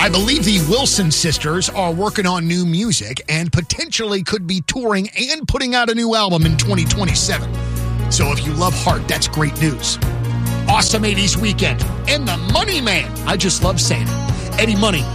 I believe the Wilson sisters are working on new music and potentially could be touring and putting out a new album in 2027. So if you love Heart, that's great news. Awesome 80s weekend. And the Money Man. I just love saying it. Eddie Money.